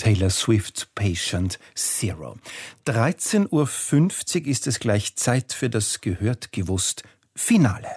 Taylor Swift, Patient Zero. 13.50 Uhr ist es gleich Zeit für das gehört gewusst Finale.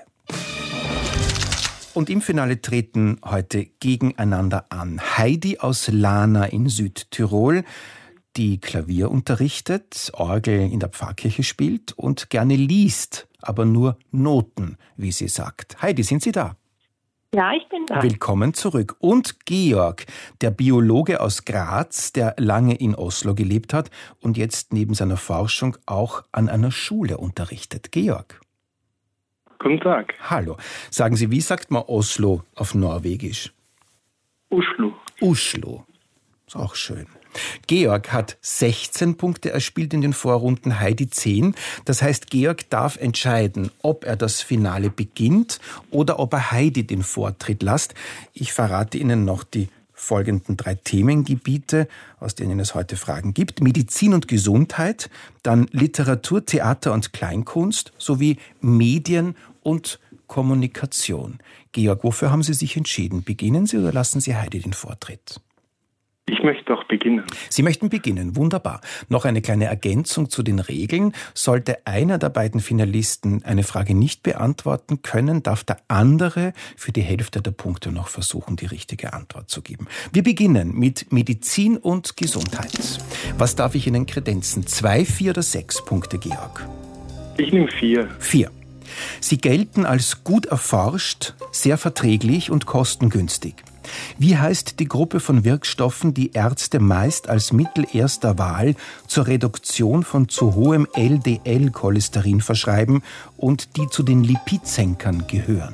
Und im Finale treten heute gegeneinander an Heidi aus Lahna in Südtirol, die Klavier unterrichtet, Orgel in der Pfarrkirche spielt und gerne liest, aber nur Noten, wie sie sagt. Heidi, sind Sie da? Ja, ich bin da. Willkommen zurück. Und Georg, der Biologe aus Graz, der lange in Oslo gelebt hat und jetzt neben seiner Forschung auch an einer Schule unterrichtet. Georg. Guten Tag. Hallo. Sagen Sie, wie sagt man Oslo auf Norwegisch? Oslo. Oslo. Ist auch schön. Georg hat 16 Punkte erspielt in den Vorrunden, Heidi 10. Das heißt, Georg darf entscheiden, ob er das Finale beginnt oder ob er Heidi den Vortritt lässt. Ich verrate Ihnen noch die folgenden 3 Themengebiete, aus denen es heute Fragen gibt. Medizin und Gesundheit, dann Literatur, Theater und Kleinkunst sowie Medien und Kommunikation. Georg, wofür haben Sie sich entschieden? Beginnen Sie oder lassen Sie Heidi den Vortritt? Ich möchte doch beginnen. Sie möchten beginnen, wunderbar. Noch eine kleine Ergänzung zu den Regeln. Sollte einer der beiden Finalisten eine Frage nicht beantworten können, darf der andere für die Hälfte der Punkte noch versuchen, die richtige Antwort zu geben. Wir beginnen mit Medizin und Gesundheit. Was darf ich Ihnen kredenzen? 2, 4 oder 6 Punkte, Georg? Ich nehme 4. 4. Sie gelten als gut erforscht, sehr verträglich und kostengünstig. Wie heißt die Gruppe von Wirkstoffen, die Ärzte meist als Mittel erster Wahl zur Reduktion von zu hohem LDL-Cholesterin verschreiben und die zu den Lipidsenkern gehören?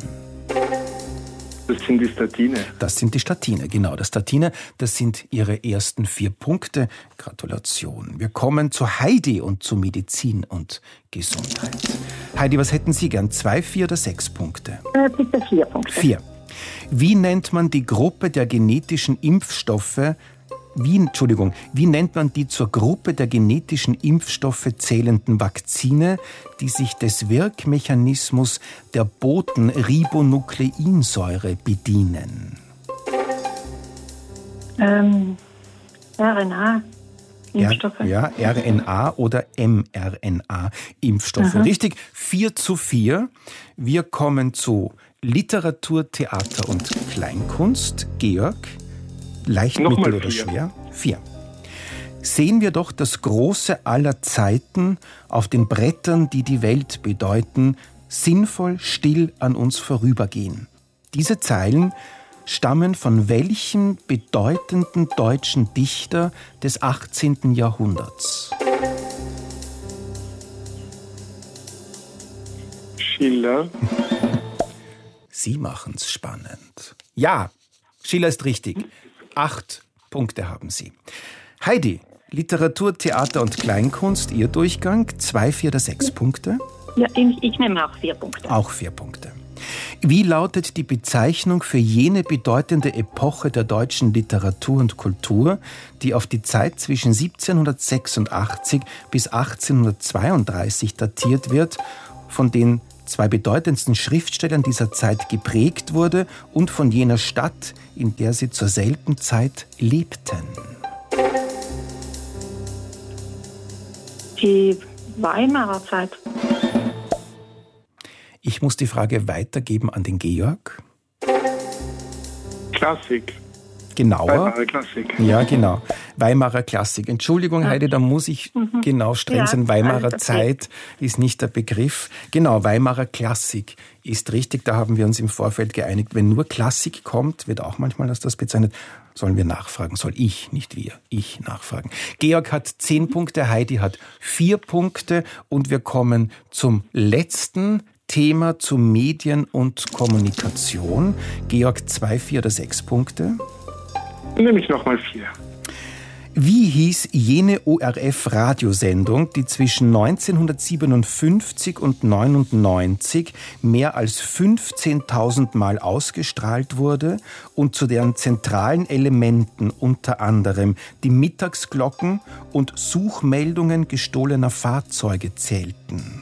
Das sind die Statine. Das sind die Statine, genau. Das Statine, das sind Ihre ersten 4 Punkte. Gratulation. Wir kommen zu Heidi und zu Medizin und Gesundheit. Heidi, was hätten Sie gern? 2, 4 oder 6 Punkte? Bitte 4 Punkte. 4. Wie nennt man die Gruppe der genetischen Impfstoffe, wie nennt man die zur Gruppe der genetischen Impfstoffe zählenden Vakzine, die sich des Wirkmechanismus der Botenribonukleinsäure bedienen? RNA-Impfstoffe. Ja, RNA oder mRNA-Impfstoffe. Richtig, 4:4. Wir kommen zu Literatur, Theater und Kleinkunst. Georg, leicht, mittel oder schwer? 4. Sehen wir doch das Große aller Zeiten auf den Brettern, die die Welt bedeuten, sinnvoll still an uns vorübergehen. Diese Zeilen stammen von welchem bedeutenden deutschen Dichter des 18. Jahrhunderts? Schiller. Sie machen's spannend. Ja, Schiller ist richtig. 8 Punkte haben Sie. Heidi, Literatur, Theater und Kleinkunst, Ihr Durchgang. 2, 4 oder 6 Punkte? Ja, ich nehme auch 4 Punkte. Auch 4 Punkte. Wie lautet die Bezeichnung für jene bedeutende Epoche der deutschen Literatur und Kultur, die auf die Zeit zwischen 1786 bis 1832 datiert wird, von den 2 bedeutendsten Schriftstellern dieser Zeit geprägt wurde und von jener Stadt, in der sie zur selben Zeit lebten? Die Weimarer Zeit. Ich muss die Frage weitergeben an den Georg. Klassik. Genauer. Weimarer Klassik. Ja, genau. Weimarer Klassik. Entschuldigung, Heidi, da muss ich genau streng sein. Weimarer Zeit ist nicht der Begriff. Genau, Weimarer Klassik ist richtig. Da haben wir uns im Vorfeld geeinigt. Wenn nur Klassik kommt, wird auch manchmal das bezeichnet, sollen wir nachfragen. Soll ich, nicht wir. Ich nachfragen. Georg hat 10 Punkte, Heidi hat 4 Punkte und wir kommen zum letzten Thema, zu Medien und Kommunikation. Georg, 2, 4 oder 6 Punkte? Nehme ich nochmal 4. Wie hieß jene ORF-Radiosendung, die zwischen 1957 und 1999 mehr als 15.000 Mal ausgestrahlt wurde und zu deren zentralen Elementen unter anderem die Mittagsglocken und Suchmeldungen gestohlener Fahrzeuge zählten?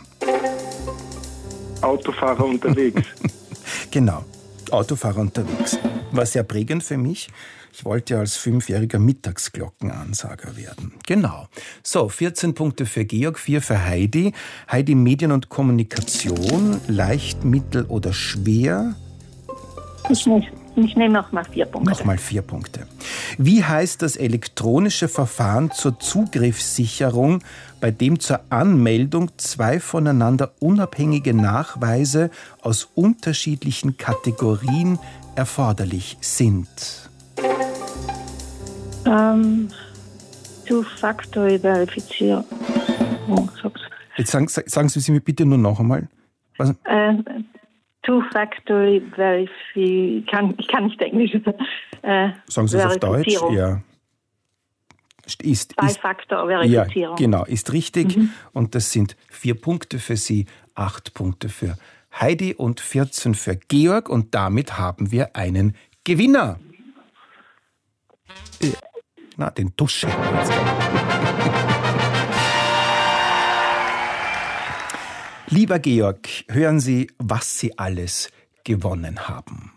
Autofahrer unterwegs. Genau, Autofahrer unterwegs. War sehr prägend für mich. Ich wollte als 5-jähriger Mittagsglockenansager werden. Genau. So, 14 Punkte für Georg, 4 für Heidi. Heidi, Medien und Kommunikation, leicht, mittel oder schwer? Ich nehme nochmal 4 Punkte. Nochmal 4 Punkte. Wie heißt das elektronische Verfahren zur Zugriffssicherung, bei dem zur Anmeldung 2 voneinander unabhängige Nachweise aus unterschiedlichen Kategorien erforderlich sind? Two-Factor-Verifizierung. Jetzt sagen Sie mir bitte nur noch einmal. Two-Factor-Verifizierung. Ich kann nicht Englisch. Sagen Sie es auf Deutsch? Ja. Zwei-Faktor-Verifizierung. Ja, genau, ist richtig. Und das sind 4 Punkte für Sie, 8 Punkte für Heidi und 14 für Georg. Und damit haben wir einen Gewinner. Den Dusche. Lieber Georg, hören Sie, was Sie alles gewonnen haben.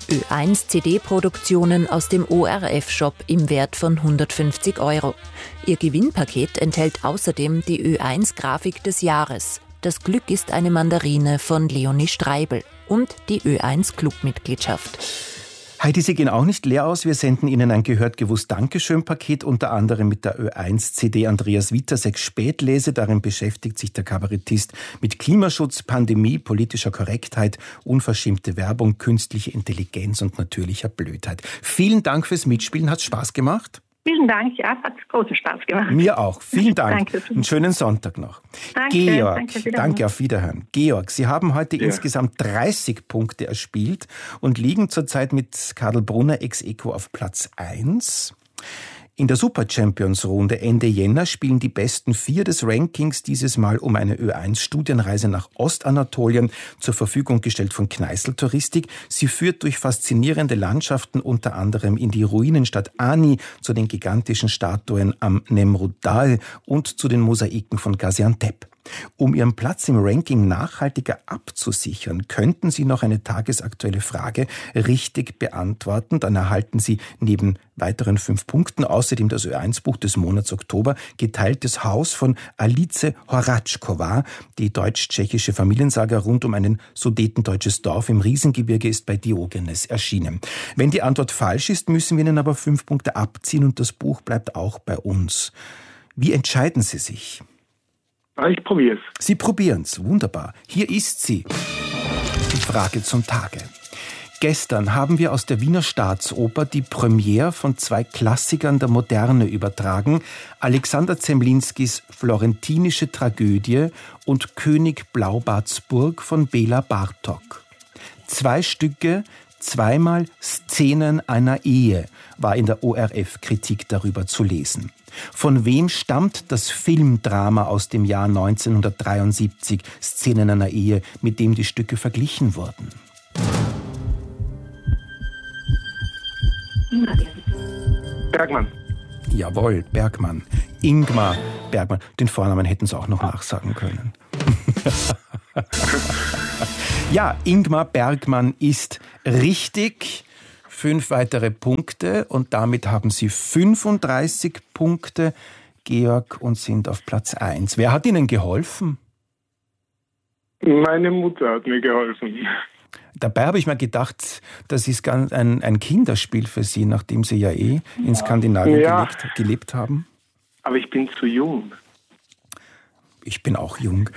Ö1 CD-Produktionen aus dem ORF-Shop im Wert von 150 €. Ihr Gewinnpaket enthält außerdem die Ö1-Grafik des Jahres. Das Glück ist eine Mandarine von Leonie Streibel und die Ö1-Clubmitgliedschaft. Heidi, Sie gehen auch nicht leer aus. Wir senden Ihnen ein Gehört-Gewusst-Dankeschön-Paket, unter anderem mit der Ö1-CD Andreas Witasek Spätlese. Darin beschäftigt sich der Kabarettist mit Klimaschutz, Pandemie, politischer Korrektheit, unverschämte Werbung, künstliche Intelligenz und natürlicher Blödheit. Vielen Dank fürs Mitspielen. Hat's Spaß gemacht? Vielen Dank, ja, hat großen Spaß gemacht. Mir auch. Vielen Dank. Danke. Einen schönen Sonntag noch. Danke, Georg, danke, auf Wiederhören. Georg, Sie haben heute insgesamt 30 Punkte erspielt und liegen zurzeit mit Karl Brunner ex aequo auf Platz 1. In der Super-Champions-Runde Ende Jänner spielen die besten 4 des Rankings dieses Mal um eine Ö1-Studienreise nach Ostanatolien, zur Verfügung gestellt von Kneißl Touristik. Sie führt durch faszinierende Landschaften, unter anderem in die Ruinenstadt Ani, zu den gigantischen Statuen am Nemrut-Dal und zu den Mosaiken von Gaziantep. Um Ihren Platz im Ranking nachhaltiger abzusichern, könnten Sie noch eine tagesaktuelle Frage richtig beantworten. Dann erhalten Sie neben weiteren 5 Punkten außerdem das Ö1-Buch des Monats Oktober, Geteiltes Haus von Alice Horatschkova. Die deutsch-tschechische Familiensaga rund um ein sudetendeutsches Dorf im Riesengebirge ist bei Diogenes erschienen. Wenn die Antwort falsch ist, müssen wir Ihnen aber 5 Punkte abziehen und das Buch bleibt auch bei uns. Wie entscheiden Sie sich? Ich probiere es. Sie probieren es. Wunderbar. Hier ist sie. Die Frage zum Tage. Gestern haben wir aus der Wiener Staatsoper die Premiere von 2 Klassikern der Moderne übertragen. Alexander Zemlinskis Florentinische Tragödie und König Blaubartsburg von Bela Bartok. 2 Stücke, zweimal Szenen einer Ehe, war in der ORF-Kritik darüber zu lesen. Von wem stammt das Filmdrama aus dem Jahr 1973, Szenen einer Ehe, mit dem die Stücke verglichen wurden? Bergmann. Jawohl, Bergmann. Ingmar Bergmann. Den Vornamen hätten Sie auch noch nachsagen können. Ja, Ingmar Bergmann ist richtig. 5 weitere Punkte und damit haben Sie 35 Punkte, Georg, und sind auf Platz 1. Wer hat Ihnen geholfen? Meine Mutter hat mir geholfen. Dabei habe ich mir gedacht, das ist ganz ein Kinderspiel für Sie, nachdem Sie ja in Skandinavien gelebt haben. Aber ich bin zu jung. Ich bin auch jung.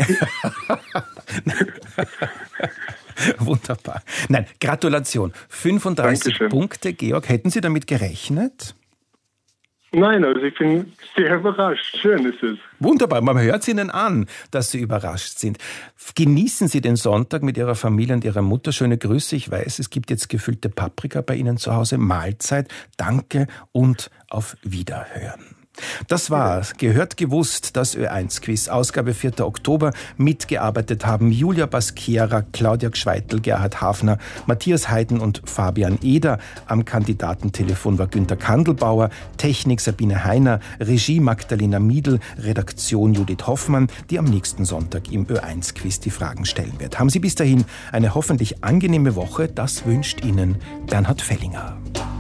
Wunderbar. Nein, Gratulation. 35 Dankeschön. Punkte, Georg. Hätten Sie damit gerechnet? Nein, also ich bin sehr überrascht. Schön ist es. Wunderbar, man hört es Ihnen an, dass Sie überrascht sind. Genießen Sie den Sonntag mit Ihrer Familie und Ihrer Mutter. Schöne Grüße. Ich weiß, es gibt jetzt gefüllte Paprika bei Ihnen zu Hause. Mahlzeit, danke und auf Wiederhören. Das war Gehört gewusst, das Ö1-Quiz, Ausgabe 4. Oktober. Mitgearbeitet haben Julia Baskiera, Claudia Gschweitel, Gerhard Hafner, Matthias Heiden und Fabian Eder. Am Kandidatentelefon war Günter Kandelbauer, Technik Sabine Heiner, Regie Magdalena Miedl, Redaktion Judith Hoffmann, die am nächsten Sonntag im Ö1-Quiz die Fragen stellen wird. Haben Sie bis dahin eine hoffentlich angenehme Woche. Das wünscht Ihnen Bernhard Fellinger.